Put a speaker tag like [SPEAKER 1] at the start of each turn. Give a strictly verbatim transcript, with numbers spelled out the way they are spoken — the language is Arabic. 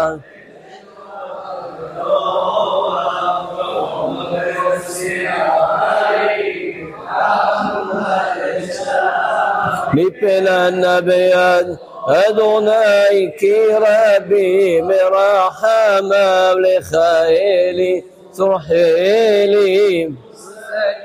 [SPEAKER 1] מפני הנביאת אדוני כי רבי מרחמיו לך אלי צורכי לי